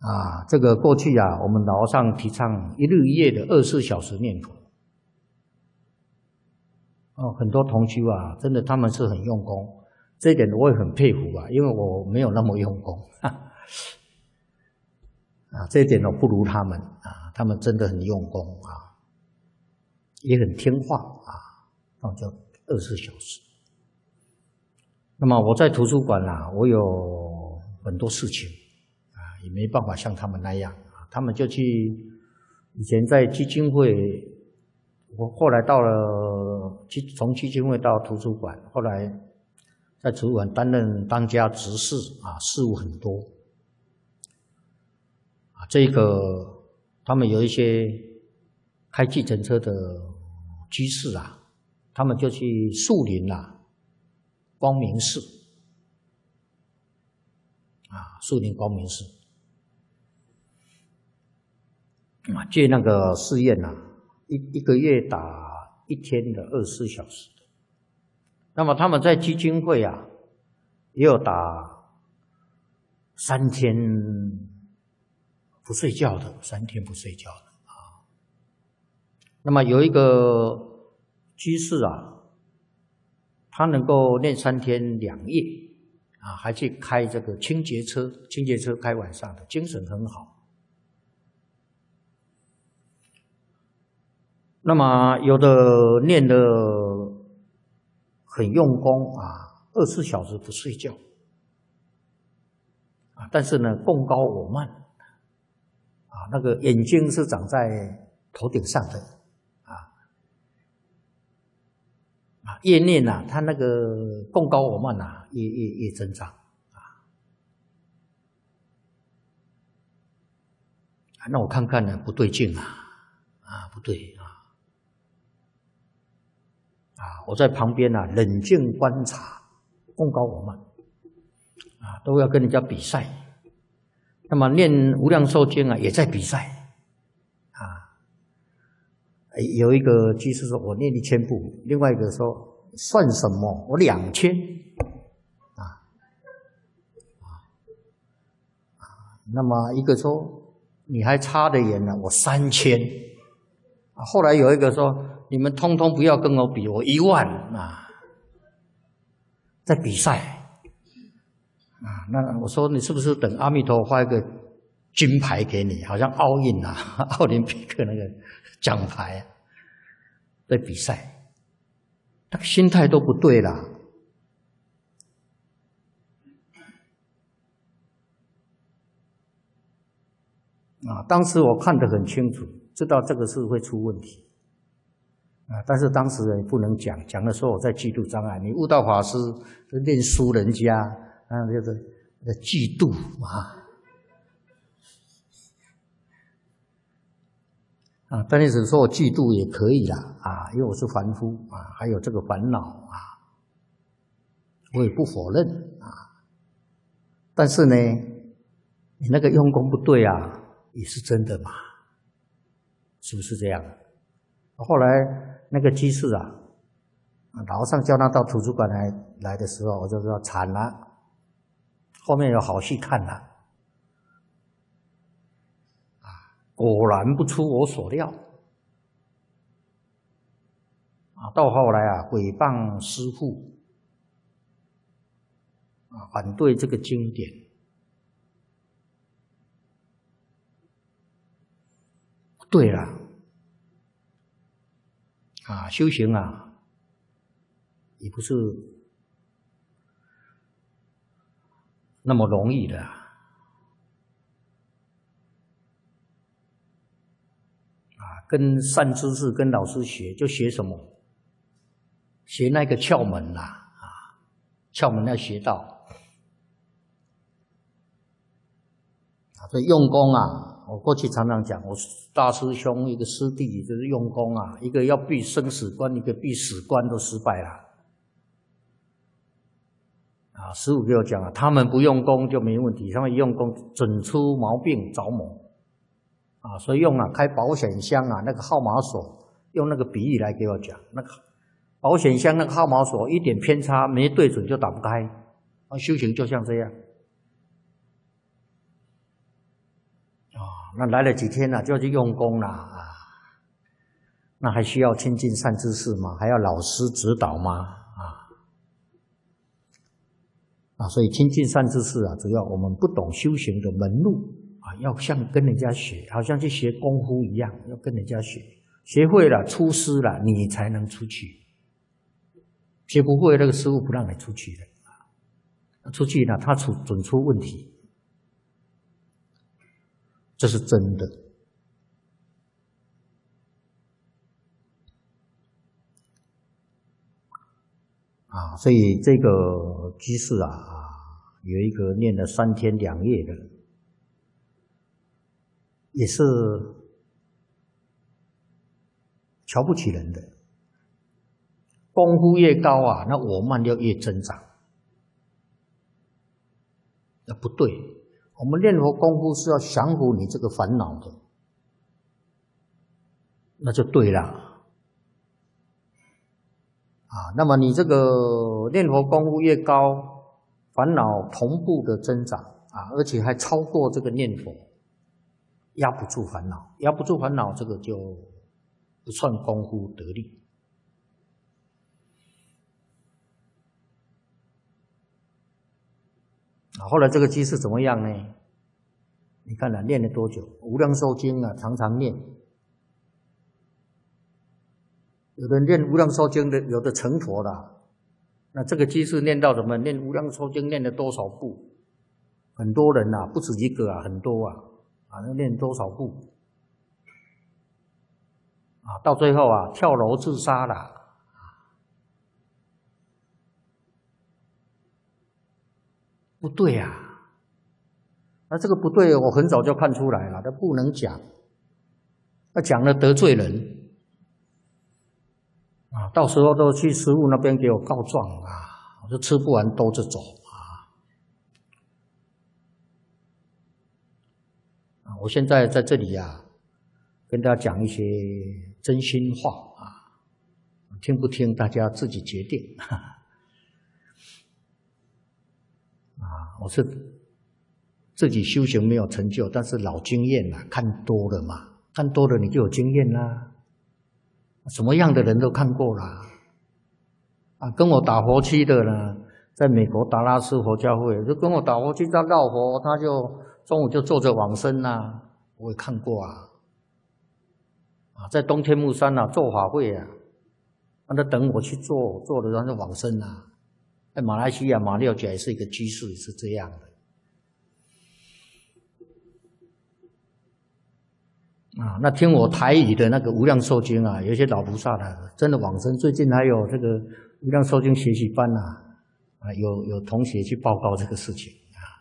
这个过去我们老和尚提倡一日一夜的24小时念佛。很多同修真的他们是很用功，这一点我也很佩服因为我没有那么用功这一点我不如他们他们真的很用功也很听话就24小时。那么我在图书馆我有很多事情也没办法像他们那样他们就去以前在基金会。我后来到了从基金会到图书馆，后来在图书馆担任当家执事事务很多这个他们有一些开计程车的居士他们就去树林光明寺树林光明寺借那个寺院一个月打1天的24小时。那么他们在基金会也有打3天不睡觉的，3天不睡觉的那么有一个居士他能够念3天2夜还去开这个清洁车开晚上的，精神很好。那么有的念得很用功24小时不睡觉但是呢贡高我慢那个眼睛是长在头顶上的越念他那个贡高我慢越增长那我看看呢不对劲不对我在旁边冷静观察，贡高我慢都要跟人家比赛。那么念无量寿经也在比赛有一个居士说我念1000部，另外一个说算什么我2000那么一个说你还差得远呢，我3000后来有一个说你们通通不要跟我比，我10000在比赛那我说你是不是等阿弥陀佛发一个金牌给你，好像奥运奥林匹克那个奖牌在比赛，那个心态都不对啦当时我看得很清楚，知道这个是会出问题但是当时也不能讲的时候我在嫉妒障碍。你悟道法师念书人家就是嫉妒但是只说我嫉妒也可以啦因为我是凡夫还有这个烦恼我也不否认但是呢你那个用功不对也是真的嘛，是不是这样？后来那个居士老和尚叫他到图书馆来的时候，我就说惨了，后面有好戏看了果然不出我所料到后来诽谤师父反对这个经典对了修行也不是那么容易的跟善知识跟老师学，就学什么？学那个窍门窍门要学到所以用功我过去常常讲，我大师兄一个师弟就是用功一个要避生死关，一个避死关都失败了师父给我讲他们不用功就没问题，他们一用功准出毛病着魔所以用开保险箱那个号码锁，用那个比喻来给我讲，那个保险箱那个号码锁一点偏差没对准就打不开修行就像这样那来了几天了，就要去用功了啊。那还需要亲近善知识吗？还要老师指导吗？所以亲近善知识啊，主要我们不懂修行的门路啊，要像跟人家学，好像去学功夫一样，要跟人家学，学会了出师了，你才能出去。学不会，那个师父不让你出去的，出去呢，他准出问题，这是真的。所以这个居士有一个念了3天2夜的，也是瞧不起人的。功夫越高那我慢就越增长。那不对，我们念佛功夫是要降服你这个烦恼的，那就对了。那么你这个念佛功夫越高，烦恼同步的增长而且还超过这个念佛，压不住烦恼，压不住烦恼，这个就不算功夫得力。后来这个居士怎么样呢？你看念了多久？无量寿经常常念。有的念无量寿经的，有的成佛了。那这个居士念到什么？念无量寿经念了多少部？很多人不止一个很多那念多少部？到最后跳楼自杀了。不对那这个不对，我很早就看出来了，他不能讲，那讲了得罪人。到时候都去师父那边给我告状我就吃不完兜着走我现在在这里跟大家讲一些真心话听不听大家自己决定我是自己修行没有成就，但是老经验看多了嘛，看多了你就有经验啦。什么样的人都看过啦。跟我打佛七的呢，在美国达拉斯佛教会，就跟我打佛七他绕佛，他就中午就坐着往生我也看过在东天目山做法会他等我去做了他就往生在马来西亚马六甲也是一个居士，是这样的那听我台语的那个无量寿经有些老菩萨真的往生。最近还有这个无量寿经学习班有同学去报告这个事情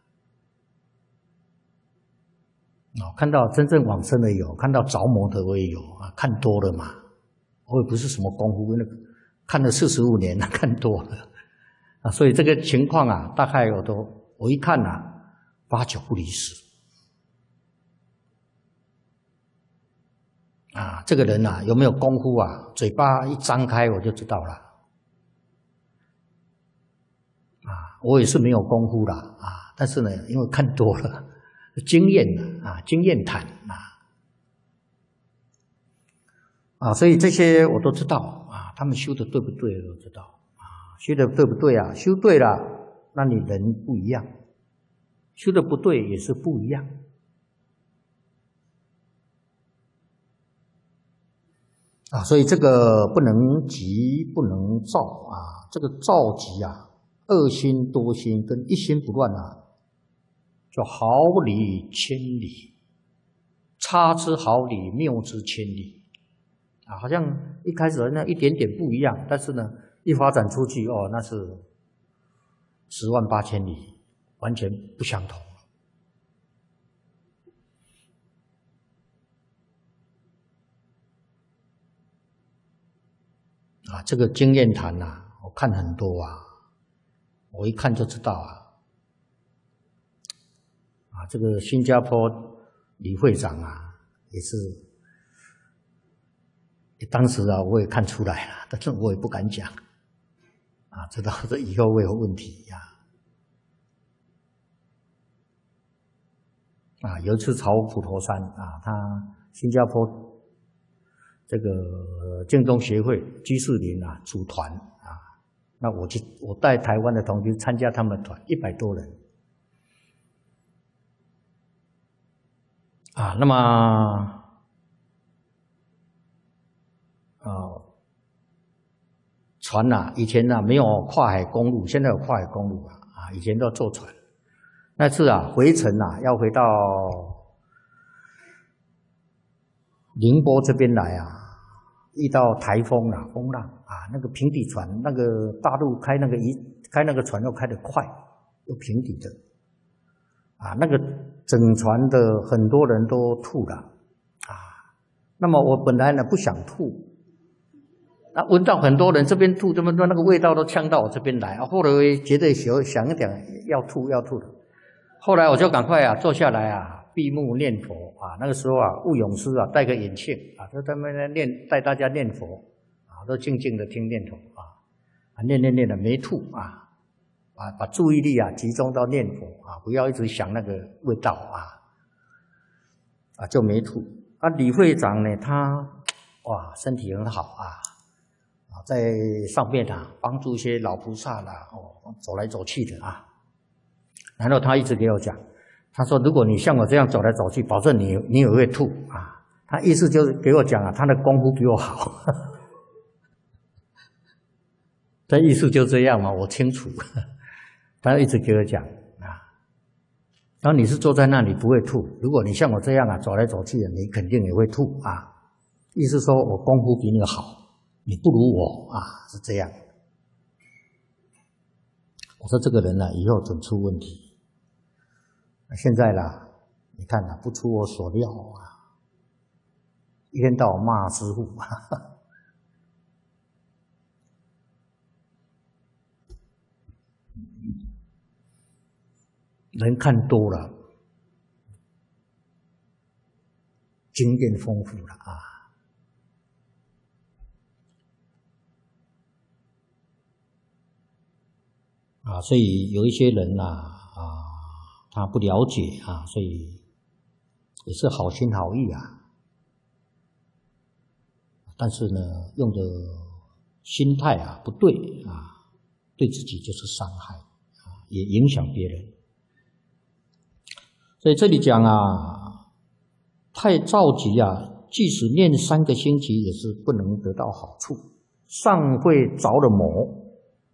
看到真正往生的有，看到着魔的我也有看多了嘛，我也不是什么功夫，那个看了45年看多了所以这个情况大概我一看8、9不离10这个人有没有功夫嘴巴一张开我就知道了我也是没有功夫啦但是呢，因为看多了，经验经验谈所以这些我都知道他们修的对不对我都知道修的对不对修对了，那你人不一样；修的不对也是不一样。所以这个不能急，不能躁这个躁急恶心多心跟一心不乱就毫厘千里，差之毫厘，谬之千里好像一开始那一点点不一样，但是呢，一发展出去那是10万8千里，完全不相同。这个经验谈我看很多我一看就知道这个新加坡李会长也是，当时我也看出来了，但是我也不敢讲知道这以后会有问题啊，有一次朝普陀山啊，他新加坡这个净宗协会居士林啊组团啊，那我带台湾的同学参加他们的团，100多人啊，那么船啊，以前啊没有跨海公路，现在有跨海公路啊，以前都要坐船。那次啊回程啊，要回到宁波这边来啊，遇到台风啊，风浪啊，那个平底船，那个大陆开那个船又开得快，又平底的，啊，那个整船的很多人都吐了啊。那么我本来呢不想吐。那闻到很多人这边吐，这么多那个味道都呛到我这边来啊！后来我觉得想一点要吐的，后来我就赶快啊坐下来啊闭目念佛啊。那个时候啊，悟勇师啊戴个眼镜啊，就在那边带大家念佛啊，都静静的听念佛啊，念的没吐啊，把注意力啊集中到念佛啊，不要一直想那个味道啊就没吐啊。李会长呢，他哇身体很好啊。在上面啊，帮助一些老菩萨啦，走来走去的啊。然后他一直给我讲，他说：“如果你像我这样走来走去，保证你也会吐啊。”他意思就是给我讲啊，他的功夫比我好。他意思就这样嘛，我清楚。他一直给我讲啊，然后你是坐在那里不会吐，如果你像我这样啊，走来走去的，你肯定也会吐啊。意思说我功夫比你好。你不如我啊，是这样。我说这个人呢，以后准出问题。现在啦，你看啦，不出我所料啊，一天到晚骂师父。人看多了，经验丰富了啊。所以有一些人他不了解啊，所以也是好心好意啊，但是呢，用的心态啊不对啊，对自己就是伤害啊，也影响别人。所以这里讲啊，太着急啊，即使念3个星期也是不能得到好处，尚会着了魔。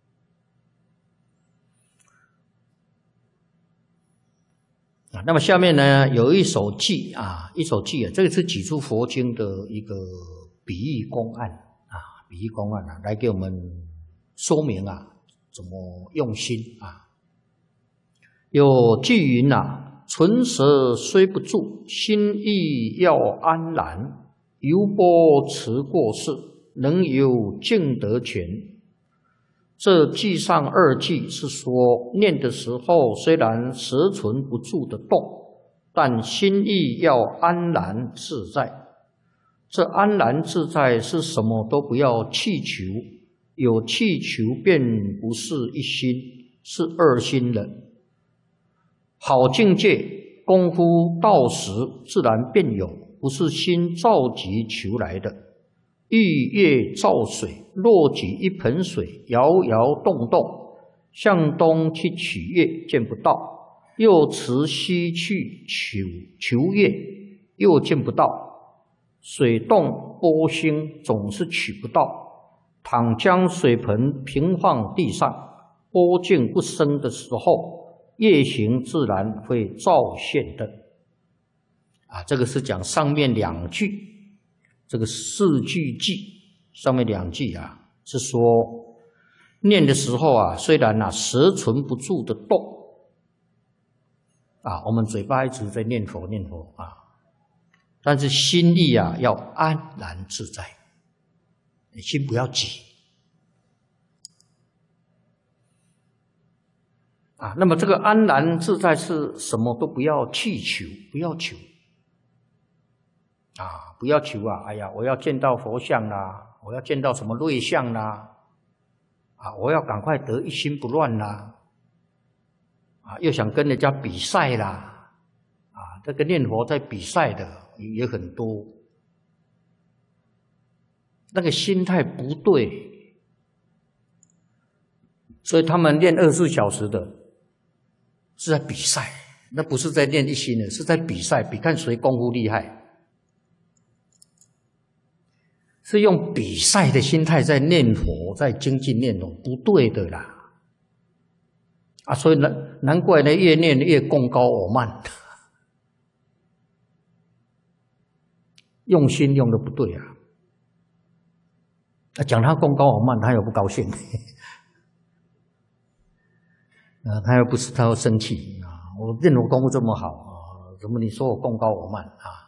那么下面呢，有一首偈啊，这个是几处佛经的一个比喻公案啊，来给我们说明啊，怎么用心啊。有偈云啊，唇舌虽不住，心意要安然，犹波持过世，能有净得全。这偈上2句是说，念的时候虽然舌唇不住的动，但心意要安然自在。这安然自在是什么都不要气求，有气求便不是一心，是2心了。好境界，功夫到时自然便有，不是心着急求来的。玉月照水，若举一盆水，摇摇动动，向东去取月，见不到；又持西去求月，又见不到。水动波兴，总是取不到。倘将水盆平放地上，波静不生的时候，月形自然会照现的。这个是讲上面2句。这个4句偈上面2句啊，是说念的时候啊，虽然舌唇不住的动我们嘴巴一直在念佛啊，但是心意啊要安然自在，你心不要急那么这个安然自在是什么都不要去求，不要求。不要求哎呀，我要见到佛像啦，我要见到什么瑞相啦，我要赶快得一心不乱啦，又想跟人家比赛啦， 这个念佛在比赛的也很多，那个心态不对，所以他们练24小时的是在比赛，那不是在练一心的，是在比赛，比看谁功夫厉害，是用比赛的心态在念佛，在精进念佛，不对的啦。所以难怪呢，越念越功高我慢，用心用的不对啊。讲他功高我慢，他又不高兴，他又不是他又生气啊！我念佛功夫这么好啊，怎么你说我功高我慢啊？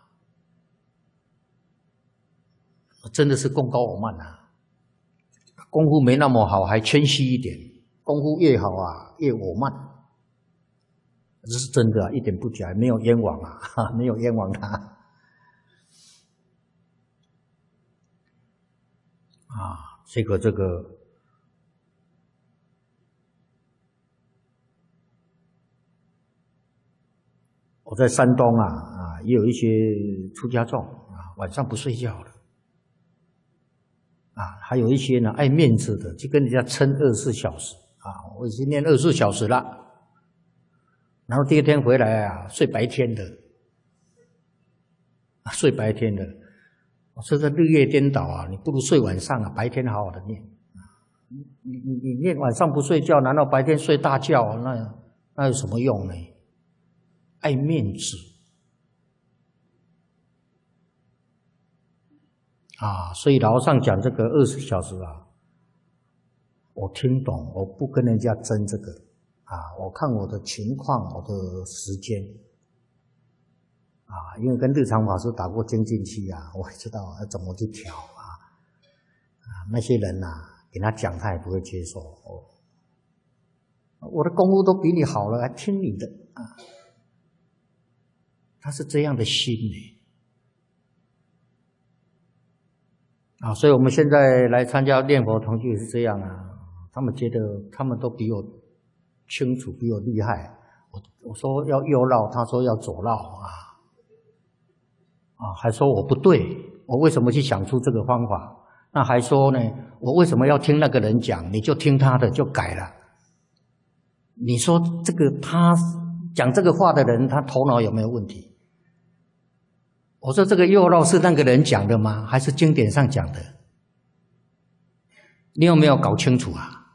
真的是功高我慢啊！功夫没那么好，还谦虚一点。功夫越好啊，越我慢，这是真的啊，一点不假，没有冤枉啊，没有冤枉他这个，我在山东也有一些出家众晚上不睡觉的还有一些呢爱面子的，就跟人家撑24小时。我已经念24小时了，然后第二天回来睡白天的，睡白天的，这个日夜颠倒你不如睡晚上白天好好的念。你念晚上不睡觉，难道白天睡大觉？那有什么用呢？爱面子所以老和尚讲这个20小时我听懂，我不跟人家争这个我看我的情况，我的时间因为跟日常法师打过精进期我也知道要怎么去调那些人给他讲他也不会接受我的功夫都比你好了，还听你的他是这样的心所以我们现在来参加念佛同居是这样他们觉得他们都比我清楚，比我厉害。我说要右绕，他说要左绕还说我不对，我为什么去想出这个方法？那还说呢，我为什么要听那个人讲？你就听他的就改了。你说这个他讲这个话的人，他头脑有没有问题？我说这个右绕是那个人讲的吗？还是经典上讲的？你有没有搞清楚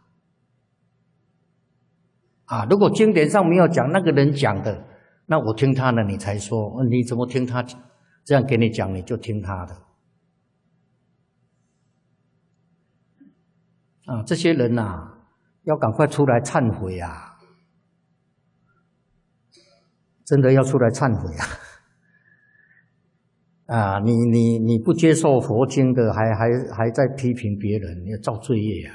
如果经典上没有讲，那个人讲的，那我听他的，你才说你怎么听他这样给你讲，你就听他的这些人要赶快出来忏悔真的要出来忏悔你不接受佛经的，还在批评别人，你要造罪业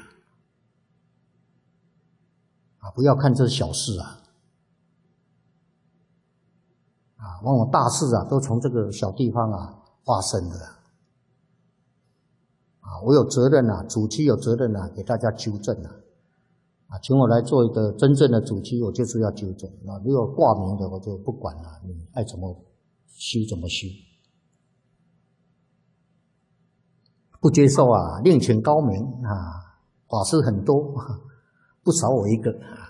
不要看这小事往往大事都从这个小地方发生的我有责任主机有责任给大家纠正请我来做一个真正的主机，我就是要纠正如果挂名的我就不管了，你爱怎么修怎么修。不接受另请高明法师很多，不少我一个